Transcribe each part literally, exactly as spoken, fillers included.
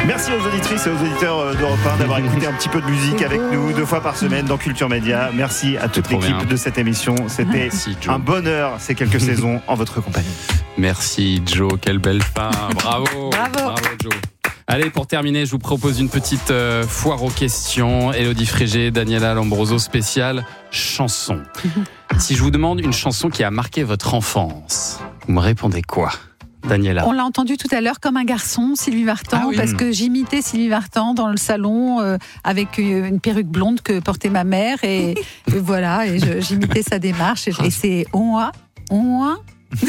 Merci aux auditrices et aux auditeurs d'Europe un d'avoir écouté un petit peu de musique avec nous deux fois par semaine dans Culture Média. Merci à toute l'équipe bien. de cette émission. C'était Merci, un bonheur ces quelques saisons en votre compagnie. Merci Joe, quelle belle fin. Bravo. Bravo. Bravo Joe. Allez, pour terminer, je vous propose une petite euh, foire aux questions. Élodie Frégé, Daniela Lombroso, spéciale chanson. Si je vous demande une chanson qui a marqué votre enfance, vous me répondez quoi, Daniela? On l'a entendu tout à l'heure comme un garçon, Sylvie Vartan, ah oui. parce que j'imitais Sylvie Vartan dans le salon euh, avec une perruque blonde que portait ma mère et, et voilà, et je, j'imitais sa démarche et, et c'est on a, on a.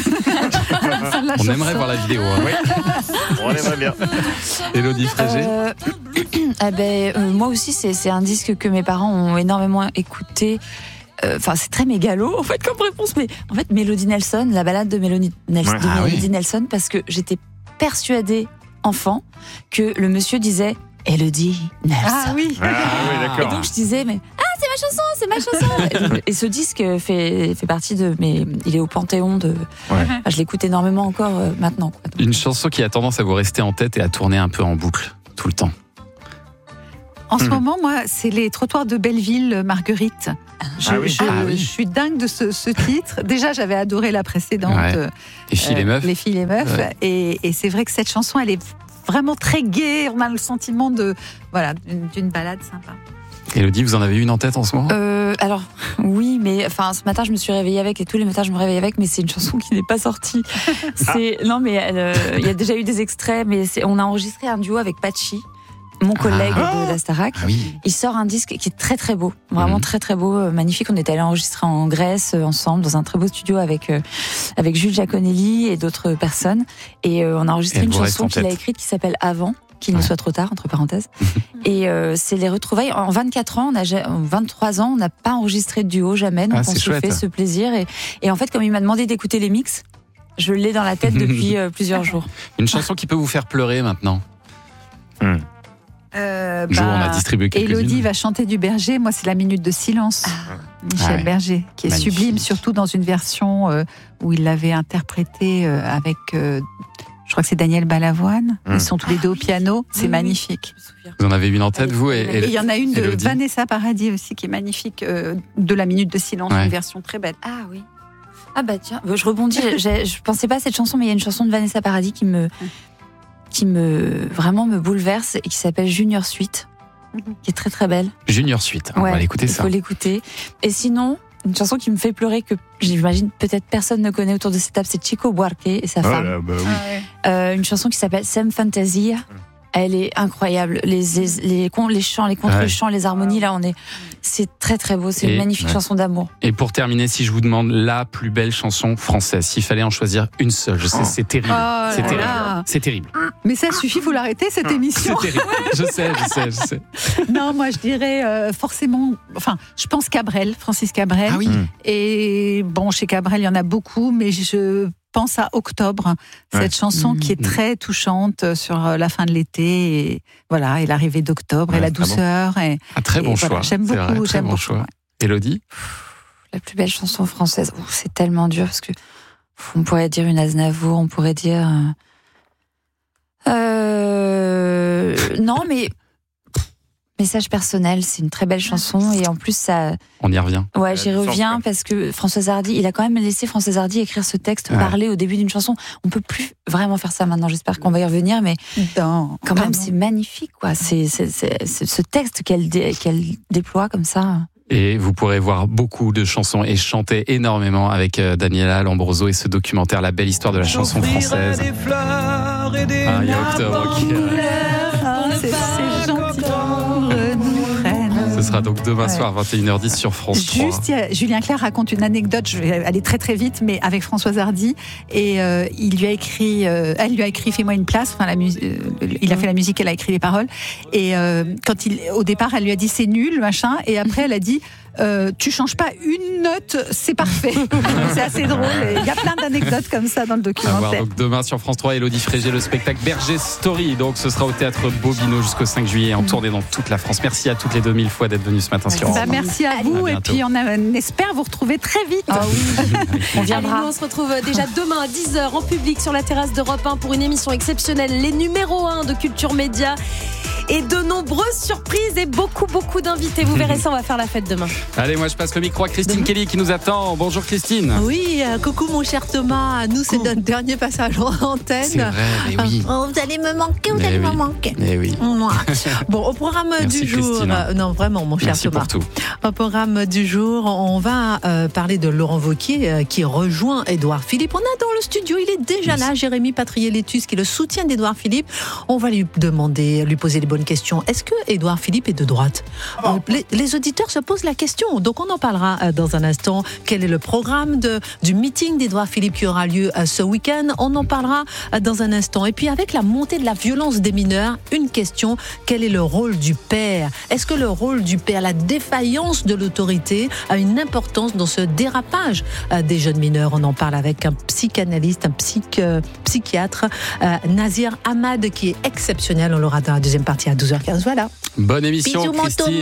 On aimerait voir la vidéo. Hein. Oui, on aimerait bien. Élodie Frégé. Euh, eh ben, euh, moi aussi, c'est, c'est un disque que mes parents ont énormément écouté. Enfin, euh, c'est très mégalo en fait comme réponse, mais en fait, Mélodie Nelson, la balade de Mélodie, Nelson, ouais. de Mélodie ah, oui. Nelson, parce que j'étais persuadée enfant que le monsieur disait Élodie Nelson. Ah oui. Ah, oui, d'accord. Et donc je disais mais ah c'est ma chanson, c'est ma chanson. et, et ce disque fait fait partie de mais il est au panthéon de. Ouais. Enfin, je l'écoute énormément encore euh, maintenant. Quoi. Donc, une chanson qui a tendance à vous rester en tête et à tourner un peu en boucle tout le temps. En ce mmh. moment, moi, c'est les trottoirs de Belleville, Marguerite. Je, ah oui. je, ah oui. je suis dingue de ce, ce titre. Déjà, j'avais adoré la précédente. Ouais. Euh, les filles, les meufs. Les filles, les meufs. Ouais. Et, et c'est vrai que cette chanson, elle est vraiment très gaie. On a le sentiment de, voilà, d'une, d'une balade sympa. Élodie, vous en avez une en tête en ce moment ? euh, Alors, oui, mais enfin, ce matin, je me suis réveillée avec, et tous les matins, je me réveille avec, mais c'est une chanson qui n'est pas sortie. C'est, ah. Non, mais il euh, y a déjà eu des extraits, mais c'est, on a enregistré un duo avec Patchy, mon collègue ah. de la Starac. Ah oui. Il sort un disque qui est très très beau, vraiment mmh. très très beau, euh, magnifique. On est allé enregistrer en Grèce euh, ensemble dans un très beau studio avec euh, avec Jules Giaconelli et d'autres personnes. Et euh, on a enregistré et une chanson qu'il a écrite qui s'appelle Avant, qu'il ouais. ne soit trop tard, entre parenthèses. Et euh, c'est les retrouvailles. En vingt-quatre ans, on a, en vingt-trois ans, on n'a pas enregistré de duo jamais, donc ah, on se chouette. fait ce plaisir. Et, et en fait, comme il m'a demandé d'écouter les mix, je l'ai dans la tête depuis euh, plusieurs jours. Une chanson qui peut vous faire pleurer maintenant. Mmh. Euh, Jour, bah, on a distribué quelques-unes. Élodie va chanter du Berger. Moi, c'est la minute de silence. Ah. Michel ah ouais. Berger, qui est magnifique. Sublime, surtout dans une version euh, où il l'avait interprétée euh, avec, euh, je crois que c'est Daniel Balavoine. Mmh. Ils sont tous les deux ah, au piano. Oui. C'est oui, magnifique. Oui. Vous en avez une en tête, vous et, et il y en a une de Élodie. Vanessa Paradis aussi, qui est magnifique, euh, de la minute de silence, ouais. une version très belle. Ah oui. Ah bah tiens, je rebondis. je, je pensais pas à cette chanson, mais il y a une chanson de Vanessa Paradis qui me qui me vraiment me bouleverse et qui s'appelle Junior Suite, qui est très très belle. Junior Suite, on ouais, va l'écouter ça. Il faut l'écouter. Et sinon, une chanson qui me fait pleurer que j'imagine peut-être personne ne connaît autour de cette table, c'est Chico Buarque et sa femme. Oh là, bah oui. ah ouais. euh, une chanson qui s'appelle Sem Fantasia. Elle est incroyable. Les, les, les, les chants, les contre-chants, ouais. les harmonies, là, on est, c'est très très beau. C'est et, une magnifique ouais. chanson d'amour. Et pour terminer, si je vous demande la plus belle chanson française, s'il fallait en choisir une seule, je sais, oh. c'est terrible. Oh c'est terrible. Là. C'est terrible. Mais ça suffit, faut l'arrêter cette émission. C'est terrible. Je sais, je sais, je sais. Non, moi je dirais euh, forcément, enfin, je pense Cabrel, Francis Cabrel. Ah oui. Et bon, chez Cabrel, il y en a beaucoup, mais je pense à Octobre, cette ouais. chanson mmh, qui est mmh. très touchante sur la fin de l'été et voilà, et l'arrivée d'octobre ouais, et la douceur. Bon. Et, un très bon et choix. Voilà, j'aime beaucoup, vrai, très j'aime bon beaucoup. choix. Élodie ? La plus belle chanson française. Oh, c'est tellement dur parce que on pourrait dire une Aznavour, on pourrait dire. Euh... Non, mais. Message personnel, c'est une très belle chanson et en plus ça. On y revient. Ouais, j'y reviens parce que Françoise Hardy, il a quand même laissé Françoise Hardy écrire ce texte, ouais. parler au début d'une chanson. On peut plus vraiment faire ça maintenant. J'espère qu'on va y revenir, mais non, quand même, c'est magnifique, quoi. C'est, c'est, c'est, c'est ce texte qu'elle, dé, qu'elle déploie comme ça. Et vous pourrez voir beaucoup de chansons et chanter énormément avec Daniela Lombroso et ce documentaire La belle histoire de la chanson française. Des fleurs et des ah, il y a Octobre qui ah, c'est, c'est gentil. Ce sera donc demain ouais. soir, vingt et une heures dix sur France trois. Juste, il y a, Julien Clerc raconte une anecdote, je vais aller très très vite, mais avec Françoise Hardy, et euh, il lui a écrit, euh, elle lui a écrit Fais-moi une place, enfin, la mu- euh, il a fait la musique, elle a écrit les paroles, et euh, quand il, au départ, elle lui a dit c'est nul, machin, et après elle a dit euh, tu changes pas une note, c'est parfait. C'est assez drôle. Il y a plein d'anecdotes comme ça dans le documentaire. À voir, donc demain sur France trois, Élodie Frégé, le spectacle Berger Story. Donc ce sera au théâtre Bobino jusqu'au cinq juillet, en tournée dans toute la France. Merci à toutes les deux mille fois d'être venues ce matin sur bah, merci à vous. À et puis on, a, on espère vous retrouver très vite. Ah oui. On viendra. Allez, nous, on se retrouve déjà demain à dix heures en public sur la terrasse d'Europe un pour une émission exceptionnelle, les numéros un de Culture Média. Et de nombreuses surprises et beaucoup, beaucoup d'invités. Vous verrez ça, on va faire la fête demain. Allez, moi je passe le micro à Christine demain. Kelly qui nous attend. Bonjour Christine. Oui, euh, coucou mon cher Thomas. Nous, c'est notre dernier passage en antenne. C'est vrai, mais oui. Oh, vous allez me manquer, vous mais allez oui. me manquer. Mais oui. Moi. Bon, au programme Merci du jour. Euh, non, vraiment, mon cher Merci Thomas. Pour tout. Au programme du jour, on va euh, parler de Laurent Wauquiez euh, qui rejoint Édouard Philippe. On a dans le studio, il est déjà là, Jérémy Patrier-Letus, qui est le soutien d'Édouard Philippe. On va lui demander, lui poser les bonnes questions. Est-ce que Édouard Philippe est de droite? euh, les, les auditeurs se posent la question, donc on en parlera euh, dans un instant. Quel est le programme de, du meeting d'Édouard Philippe qui aura lieu euh, ce week-end? On en parlera euh, dans un instant. Et puis avec la montée de la violence des mineurs, une question, quel est le rôle du père? Est-ce que le rôle du père, la défaillance de l'autorité a une importance dans ce dérapage euh, des jeunes mineurs? On en parle avec un psychanalyste, un psych, euh, psychiatre, euh, Nazir Ahmad, qui est exceptionnel. On l'aura dans la deuxième partie à douze heures quinze. Voilà. Bonne émission, Bisous, Christine.